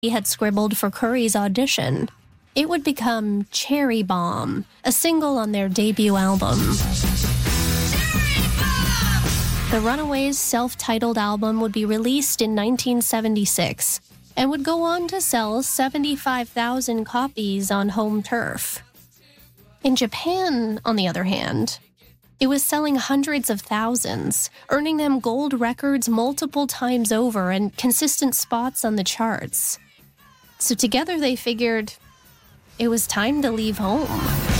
he had scribbled for Curry's audition. It would become Cherry Bomb, a single on their debut album. The Runaways' self-titled album would be released in 1976 and would go on to sell 75,000 copies on home turf. In Japan, on the other hand, it was selling hundreds of thousands, earning them gold records multiple times over and consistent spots on the charts. So together they figured it was time to leave home.